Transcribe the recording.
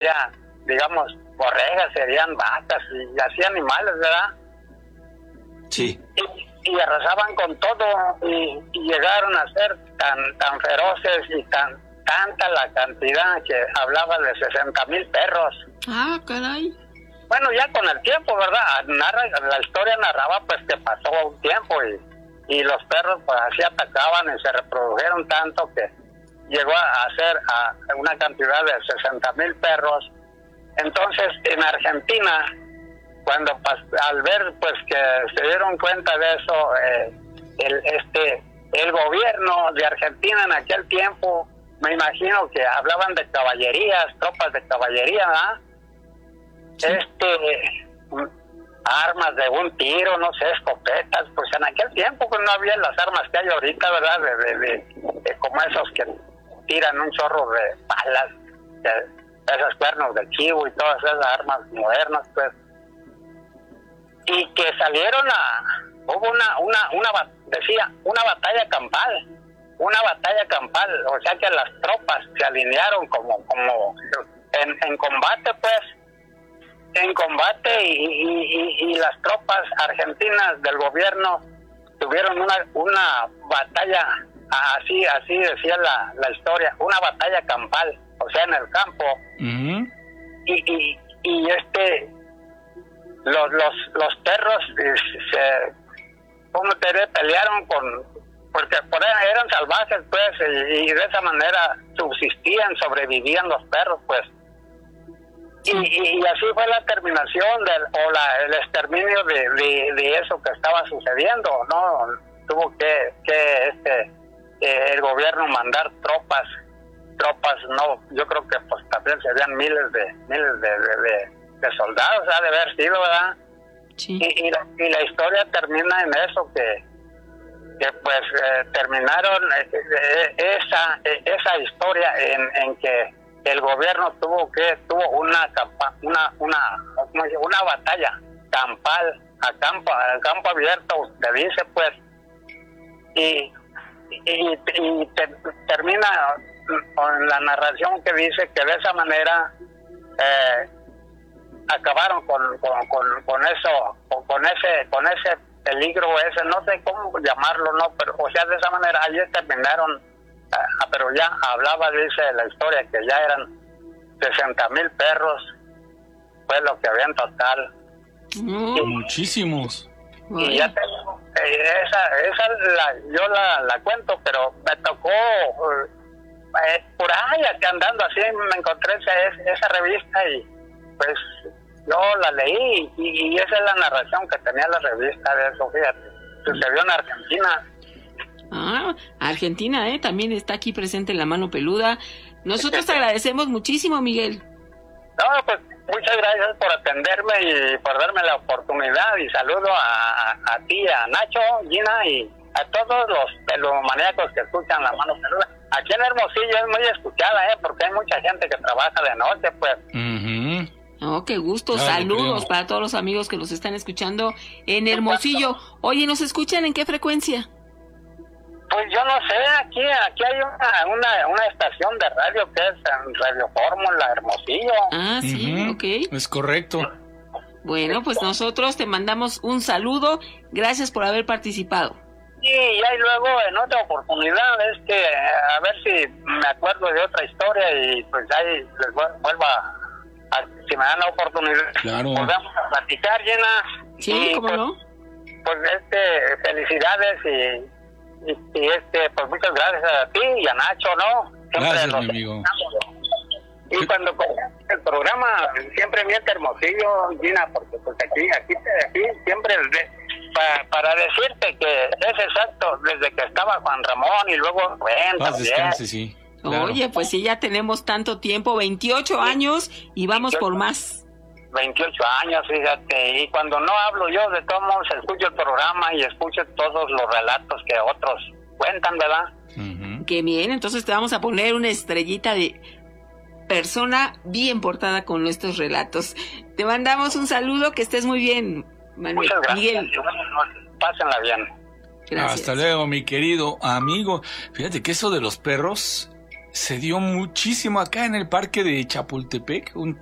había, digamos, borregas, serían vacas y así animales, ¿verdad? Sí. Y arrasaban con todo y llegaron a ser tan feroces y tanta la cantidad que hablaba de 60,000 perros. Ah, caray. Bueno, ya con el tiempo, ¿verdad? La historia narraba pues que pasó un tiempo y los perros pues así atacaban y se reprodujeron tanto que llegó a ser a una cantidad de 60,000 perros. Entonces, en Argentina, cuando al ver pues que se dieron cuenta de eso, el gobierno de Argentina en aquel tiempo, me imagino que hablaban de caballerías, tropas de caballería, ¿verdad? Sí. Armas de un tiro, no sé, escopetas, pues en aquel tiempo pues no había las armas que hay ahorita, ¿verdad? De como esos que tiran un chorro de balas, esos cuernos de chivo y todas esas armas modernas, pues. Y que salieron hubo una batalla campal, o sea que las tropas se alinearon como en combate, pues, en combate y las tropas argentinas del gobierno tuvieron una batalla, así decía la historia, una batalla campal, o sea, en el campo. Uh-huh. Los perros pelearon porque eran salvajes, pues, y de esa manera subsistían, sobrevivían los perros, pues. Y así fue la terminación el exterminio de eso que estaba sucediendo, ¿no? Tuvo que el gobierno mandar tropas, no, yo creo que pues también serían miles de soldados, ha de haber sido, ¿verdad? Sí. Y la historia termina en eso, que pues terminaron esa historia en que el gobierno tuvo una batalla campal a campo abierto, se dice, pues, y termina con la narración que dice que de esa manera acabaron con ese peligro ese, no sé cómo llamarlo, no, pero o sea, de esa manera allí terminaron, pero ya hablaba, dice la historia, que ya eran 60,000 perros, fue lo que había en total. Muchísimos. Y ya tengo, yo la cuento, pero me tocó por ahí andando así, me encontré esa revista y pues yo la leí y esa es la narración que tenía la revista de eso, fíjate. Sucedió en Argentina. Ah, Argentina, también está aquí presente en La Mano Peluda. Nosotros te agradecemos muchísimo, Miguel. No, pues muchas gracias por atenderme y por darme la oportunidad, y saludo a ti, a Nacho, Gina y a todos los peludomaníacos que escuchan La Mano Peluda. Aquí en Hermosillo es muy escuchada, porque hay mucha gente que trabaja de noche, pues. Uh-huh. Oh, qué gusto. Saludos para todos los amigos que los están escuchando en Hermosillo. Oye, ¿nos escuchan en qué frecuencia? Pues yo no sé, aquí hay una estación de radio que es en Radio Fórmula Hermosillo. Ah, sí, Uh-huh. ok. Es correcto. Bueno, pues nosotros te mandamos un saludo. Gracias por haber participado. Sí, y ahí luego en otra oportunidad a ver si me acuerdo de otra historia y pues ahí les vuelvo si me dan la oportunidad. Claro. Volvemos a platicar, Llena. Sí, y, ¿cómo pues, no? Pues felicidades y pues muchas gracias a ti y a Nacho, ¿no? Siempre gracias, mi amigo. Y cuando el programa siempre miente Hermosillo, Gina, porque pues aquí siempre para decirte que es exacto, desde que estaba Juan Ramón y luego Paz descanse, sí. Claro. Oye, pues sí, ya tenemos tanto tiempo, 28 años y vamos 28, por más. 28 años, fíjate, y cuando no hablo yo, de todos modos escucho el programa y escucho todos los relatos que otros cuentan, ¿verdad? Uh-huh. Qué bien, entonces te vamos a poner una estrellita de persona bien portada con nuestros relatos. Te mandamos un saludo, que estés muy bien, Manuel. Muchas gracias. Miguel. Pásenla bien. Gracias. Hasta luego, mi querido amigo. Fíjate que eso de los perros se dio muchísimo acá en el parque de Chapultepec, un